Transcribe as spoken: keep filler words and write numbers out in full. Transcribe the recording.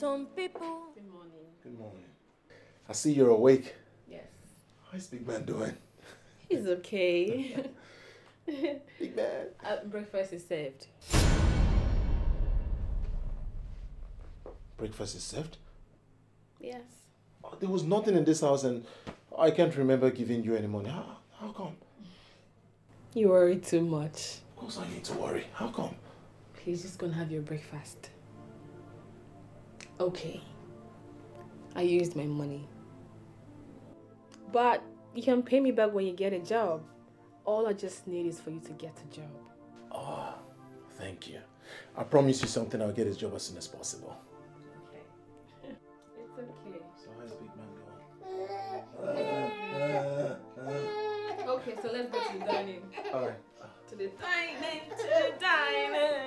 some people. Good morning. Good morning. I see you're awake. Yes. How's Big Man doing? He's okay. Big Man. Uh, breakfast is served. Breakfast is served? Yes. Oh, there was nothing in this house and I can't remember giving you any money. How, how come? You worry too much. Of course I need to worry. How come? Please, just go and have your breakfast. Okay. I used my money. But you can pay me back when you get a job. All I just need is for you to get a job. Oh, thank you. I promise you something. I'll get his job as soon as possible. Okay. It's okay. So how's Big Man going? Okay, so let's go to the dining. All right. To the dining, to the dining.